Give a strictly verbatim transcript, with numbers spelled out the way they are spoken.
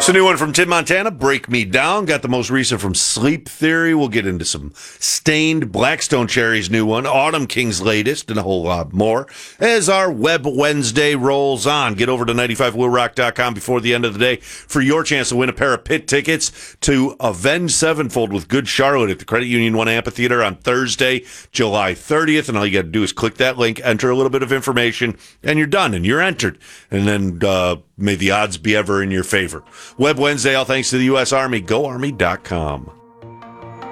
It's a new one from Tim Montana, Break Me Down. Got the most recent from Sleep Theory. We'll get into some Stained, Blackstone Cherry's new one, Autumn King's latest, and a whole lot more as our Web Wednesday rolls on. Get over to ninety-five will rock dot com before the end of the day for your chance to win a pair of pit tickets to Avenged Sevenfold with Good Charlotte at the Credit Union One Amphitheater on Thursday, July thirtieth. And all you got to do is click that link, enter a little bit of information, and you're done, and you're entered. And then uh, may the odds be ever in your favor. Web Wednesday, all thanks to the U S Army. Go Army dot com.